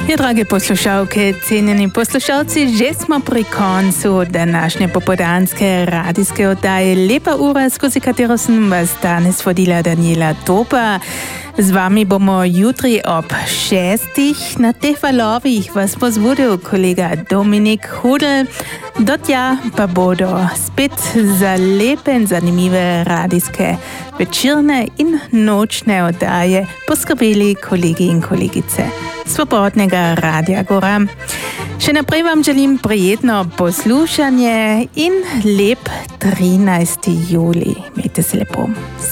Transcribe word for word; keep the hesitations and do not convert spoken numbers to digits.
Ja, drage poslušalke, cenjeni poslušalci, že smo pri koncu današnje popoldanske radijske oddaje Lepa ura, skozi katero sem vas danes vodila Daniela Topa. Z vami bomo jutri ob šestih. Na teh valovih vas bo zvodil kolega Dominik Hudl. Do tja pa bodo spet za lepe in zanimive radijske večerne in nočne oddaje poskrbeli kolegi in kolegice Svobodnega Radia Gora. Še naprej vam želim prijetno poslušanje in lep trinajsti julij. Imejte se lepo.